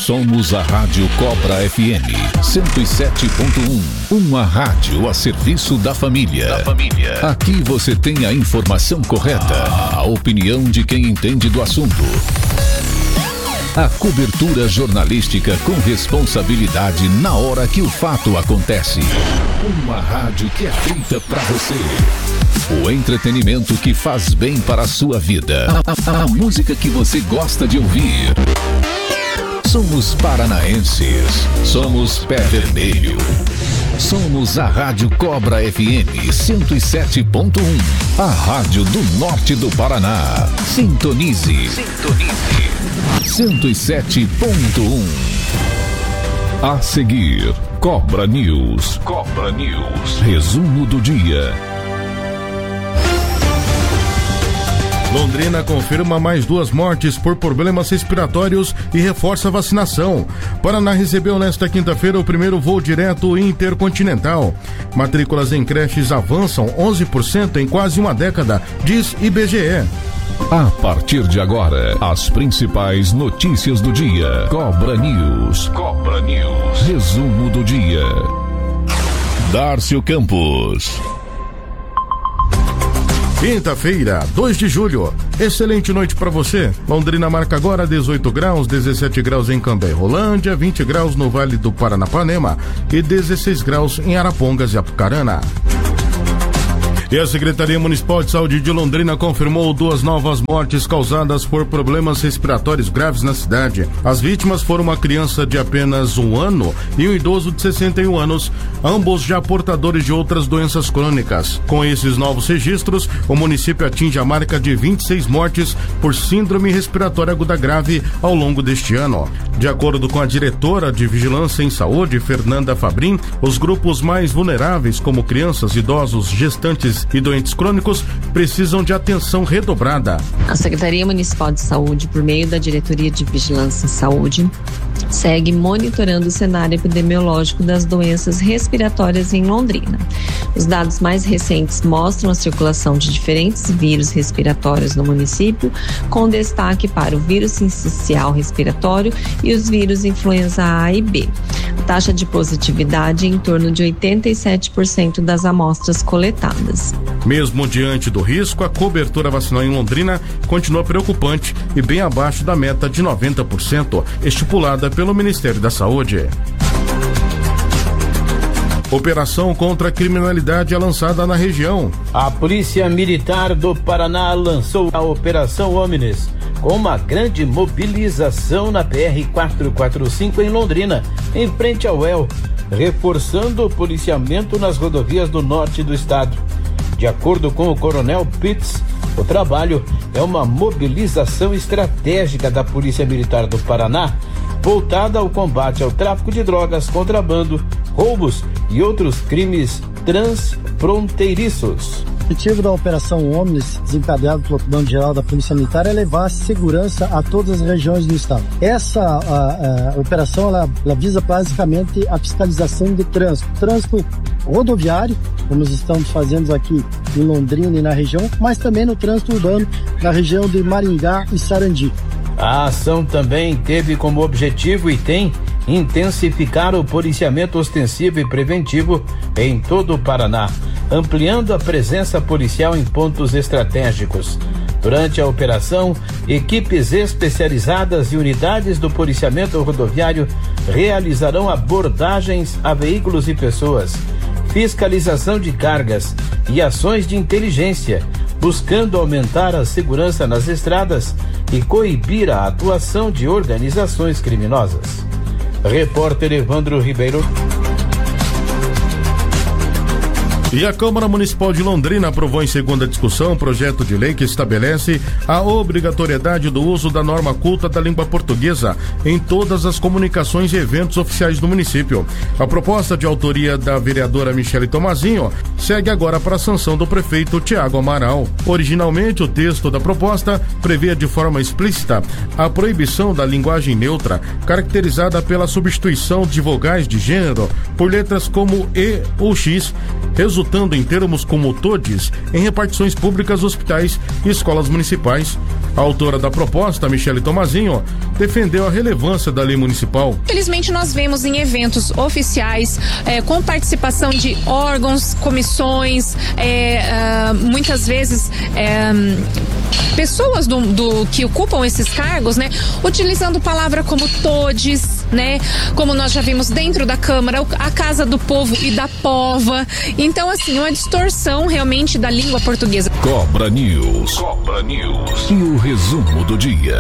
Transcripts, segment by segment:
Somos a Rádio Cobra FM 107.1, uma rádio a serviço da família. Aqui você tem a informação correta, a opinião de quem entende do assunto. A cobertura jornalística com responsabilidade na hora que o fato acontece. Uma rádio que é feita pra você. O entretenimento que faz bem para a sua vida. A música que você gosta de ouvir. Somos paranaenses. Somos Pé Vermelho. Somos a Rádio Cobra FM 107.1. A rádio do norte do Paraná. Sintonize. 107.1. A seguir, Cobra News. Resumo do dia. Londrina confirma mais 2 mortes por problemas respiratórios e reforça a vacinação. Paraná recebeu nesta quinta-feira o primeiro voo direto intercontinental. Matrículas em creches avançam 11% em quase uma década, diz IBGE. A partir de agora, as principais notícias do dia. Cobra News. Resumo do dia. Dárcio Campos. Quinta-feira, 2 de julho. Excelente noite para você. Londrina marca agora 18 graus, 17 graus em Cambé e Rolândia, 20 graus no Vale do Paranapanema e 16 graus em Arapongas e Apucarana. E a Secretaria Municipal de Saúde de Londrina confirmou 2 novas mortes causadas por problemas respiratórios graves na cidade. As vítimas foram uma criança de apenas 1 ano e um idoso de 61 anos, ambos já portadores de outras doenças crônicas. Com esses novos registros, o município atinge a marca de 26 mortes por síndrome respiratória aguda grave ao longo deste ano. De acordo com a diretora de Vigilância em Saúde, Fernanda Fabrim, os grupos mais vulneráveis, como crianças, idosos, gestantes e doentes crônicos, precisam de atenção redobrada. A Secretaria Municipal de Saúde, por meio da Diretoria de Vigilância em Saúde, segue monitorando o cenário epidemiológico das doenças respiratórias em Londrina. Os dados mais recentes mostram a circulação de diferentes vírus respiratórios no município, com destaque para o vírus sincicial respiratório e os vírus influenza A e B. A taxa de positividade é em torno de 87% das amostras coletadas. Mesmo diante do risco, a cobertura vacinal em Londrina continua preocupante e bem abaixo da meta de 90%, estipulada pelo Ministério da Saúde. Operação contra a criminalidade é lançada na região. A Polícia Militar do Paraná lançou a Operação Omnes, com uma grande mobilização na PR-445 em Londrina, em frente ao UEL, reforçando o policiamento nas rodovias do norte do estado. De acordo com o Coronel Pitts, o trabalho é uma mobilização estratégica da Polícia Militar do Paraná, voltada ao combate ao tráfico de drogas, contrabando, roubos e outros crimes transfronteiriços. O objetivo da Operação Omnes, desencadeado pelo Comando-Geral da Polícia Militar, é levar segurança a todas as regiões do estado. Essa operação ela visa basicamente a fiscalização de trânsito rodoviário, como nós estamos fazendo aqui em Londrina e na região, mas também no trânsito urbano na região de Maringá e Sarandi. A ação também teve como objetivo e tem intensificar o policiamento ostensivo e preventivo em todo o Paraná, ampliando a presença policial em pontos estratégicos. Durante a operação, equipes especializadas e unidades do policiamento rodoviário realizarão abordagens a veículos e pessoas, fiscalização de cargas e ações de inteligência, buscando aumentar a segurança nas estradas e coibir a atuação de organizações criminosas. Repórter Evandro Ribeiro. E a Câmara Municipal de Londrina aprovou em segunda discussão um projeto de lei que estabelece a obrigatoriedade do uso da norma culta da língua portuguesa em todas as comunicações e eventos oficiais do município. A proposta, de autoria da vereadora Michele Tomazinho, segue agora para a sanção do prefeito Tiago Amaral. Originalmente, o texto da proposta previa de forma explícita a proibição da linguagem neutra, caracterizada pela substituição de vogais de gênero por letras como E ou X, resultando em termos como todes em repartições públicas, hospitais e escolas municipais. A autora da proposta, Michele Tomazinho, defendeu a relevância da lei municipal. Felizmente nós vemos em eventos oficiais, com participação de órgãos, comissões, muitas vezes pessoas que ocupam esses cargos, né, utilizando palavra como todes, né, como nós já vimos dentro da Câmara, a Casa do Povo e da Pova. Então, assim, uma distorção realmente da língua portuguesa. Cobra News. E o resumo do dia.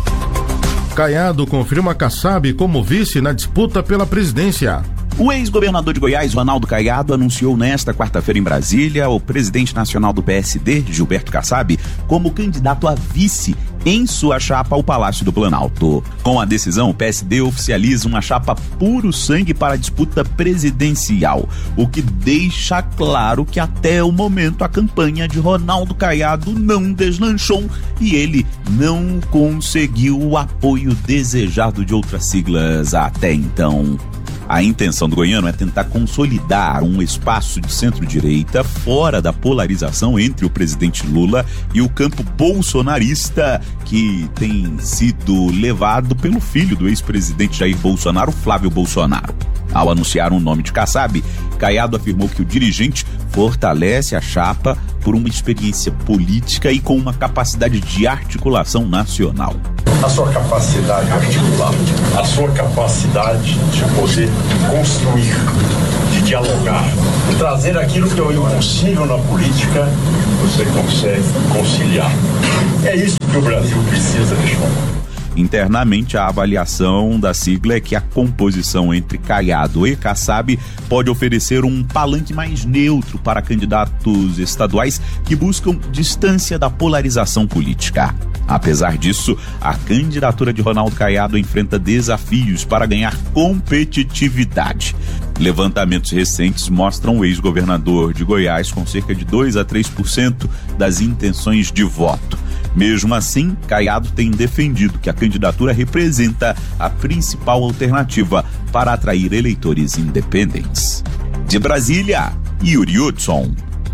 Caiado confirma Kassab como vice na disputa pela presidência. O ex-governador de Goiás, Ronaldo Caiado, anunciou nesta quarta-feira em Brasília o presidente nacional do PSD, Gilberto Kassab, como candidato a vice em sua chapa ao Palácio do Planalto. Com a decisão, o PSD oficializa uma chapa puro sangue para a disputa presidencial, o que deixa claro que até o momento a campanha de Ronaldo Caiado não deslanchou e ele não conseguiu o apoio desejado de outras siglas até então. A intenção do goiano é tentar consolidar um espaço de centro-direita fora da polarização entre o presidente Lula e o campo bolsonarista, que tem sido levado pelo filho do ex-presidente Jair Bolsonaro, Flávio Bolsonaro. Ao anunciar o nome de Kassab, Caiado afirmou que o dirigente fortalece a chapa por uma experiência política e com uma capacidade de articulação nacional. A sua capacidade de articular, a sua capacidade de poder construir, de dialogar, de trazer aquilo que é o impossível na política, você consegue conciliar. É isso que o Brasil precisa neste momento. Internamente, a avaliação da sigla é que a composição entre Caiado e Kassab pode oferecer um palanque mais neutro para candidatos estaduais que buscam distância da polarização política. Apesar disso, a candidatura de Ronaldo Caiado enfrenta desafios para ganhar competitividade. Levantamentos recentes mostram o ex-governador de Goiás com cerca de 2 a 3% das intenções de voto. Mesmo assim, Caiado tem defendido que a candidatura representa a principal alternativa para atrair eleitores independentes. De Brasília, Yuri Hudson.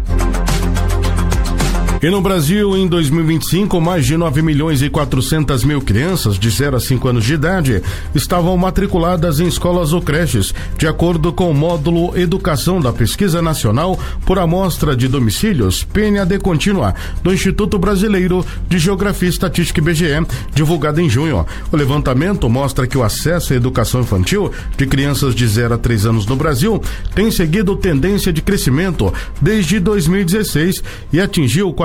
E no Brasil, em 2025, mais de 9.400.000 crianças de 0 a 5 anos de idade estavam matriculadas em escolas ou creches, de acordo com o módulo Educação da Pesquisa Nacional por Amostra de Domicílios, PNAD Contínua, do Instituto Brasileiro de Geografia e Estatística IBGE, divulgado em junho. O levantamento mostra que o acesso à educação infantil de crianças de 0 a 3 anos no Brasil tem seguido tendência de crescimento desde 2016 e atingiu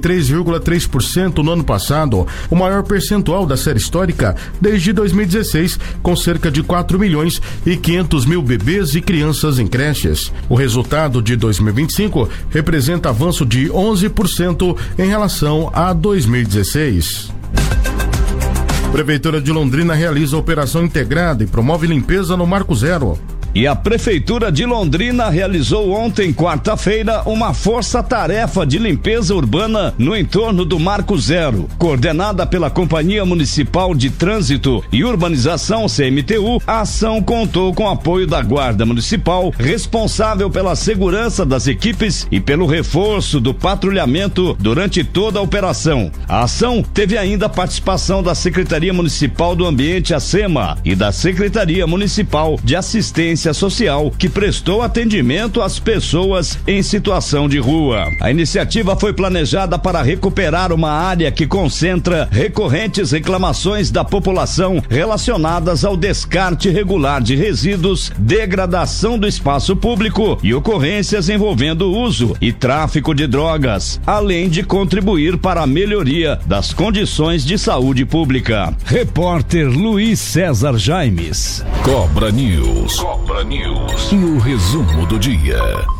43,3% no ano passado, o maior percentual da série histórica desde 2016, com cerca de 4.500.000 bebês e crianças em creches. O resultado de 2025 representa avanço de 11% em relação a 2016. Prefeitura de Londrina realiza operação integrada e promove limpeza no Marco Zero. E a Prefeitura de Londrina realizou ontem, quarta-feira, uma força-tarefa de limpeza urbana no entorno do Marco Zero. Coordenada pela Companhia Municipal de Trânsito e Urbanização, CMTU, a ação contou com apoio da Guarda Municipal, responsável pela segurança das equipes e pelo reforço do patrulhamento durante toda a operação. A ação teve ainda a participação da Secretaria Municipal do Ambiente, a SEMA, e da Secretaria Municipal de Assistência Social, que prestou atendimento às pessoas em situação de rua. A iniciativa foi planejada para recuperar uma área que concentra recorrentes reclamações da população relacionadas ao descarte irregular de resíduos, degradação do espaço público e ocorrências envolvendo uso e tráfico de drogas, além de contribuir para a melhoria das condições de saúde pública. Repórter Luiz César Jaimes. Cobra News. E o resumo do dia.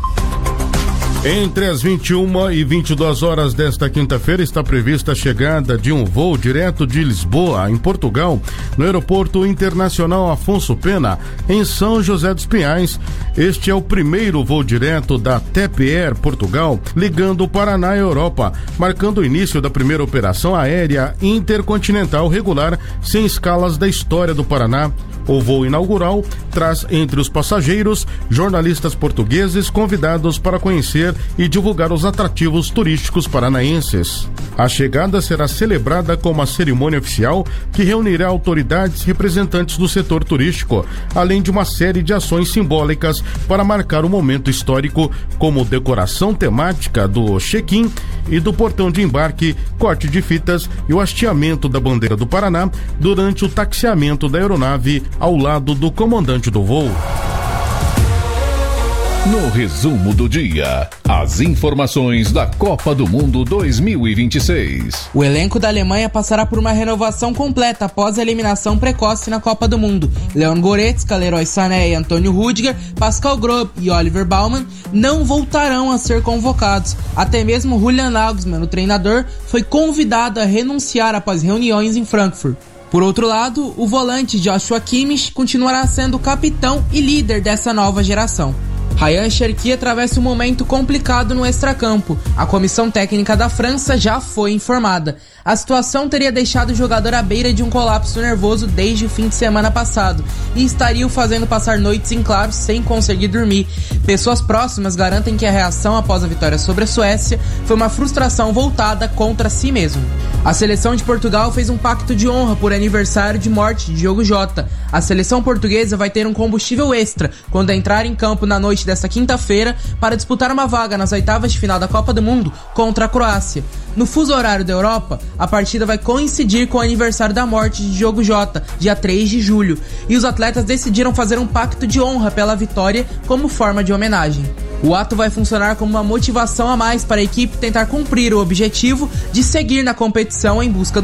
Entre as 21 e 22 horas desta quinta-feira está prevista a chegada de um voo direto de Lisboa, em Portugal, no Aeroporto Internacional Afonso Pena, em São José dos Pinhais. Este é o primeiro voo direto da TAP Air Portugal, ligando o Paraná à Europa, marcando o início da primeira operação aérea intercontinental regular sem escalas da história do Paraná. O voo inaugural traz entre os passageiros jornalistas portugueses convidados para conhecer e divulgar os atrativos turísticos paranaenses. A chegada será celebrada com uma cerimônia oficial que reunirá autoridades e representantes do setor turístico, além de uma série de ações simbólicas para marcar o momento histórico, como decoração temática do check-in e do portão de embarque, corte de fitas e o hasteamento da bandeira do Paraná durante o taxiamento da aeronave ao lado do comandante do voo. No resumo do dia, as informações da Copa do Mundo 2026. O elenco da Alemanha passará por uma renovação completa após a eliminação precoce na Copa do Mundo. Leon Goretzka, Leroy Sané e Antônio Rüdiger, Pascal Grob e Oliver Baumann não voltarão a ser convocados. Até mesmo Julian Nagelsmann, o treinador, foi convidado a renunciar após reuniões em Frankfurt. Por outro lado, o volante Joshua Kimmich continuará sendo capitão e líder dessa nova geração. Ryan Cherki atravessa um momento complicado no extracampo. A comissão técnica da França já foi informada. A situação teria deixado o jogador à beira de um colapso nervoso desde o fim de semana passado e estaria o fazendo passar noites em claro sem conseguir dormir. Pessoas próximas garantem que a reação após a vitória sobre a Suécia foi uma frustração voltada contra si mesmo. A seleção de Portugal fez um pacto de honra por aniversário de morte de Diogo Jota. A seleção portuguesa vai ter um combustível extra quando entrar em campo na noite desta quinta-feira para disputar uma vaga nas oitavas de final da Copa do Mundo contra a Croácia. No fuso horário da Europa, a partida vai coincidir com o aniversário da morte de Diogo Jota, dia 3 de julho, e os atletas decidiram fazer um pacto de honra pela vitória como forma de homenagem. O ato vai funcionar como uma motivação a mais para a equipe tentar cumprir o objetivo de seguir na competição em busca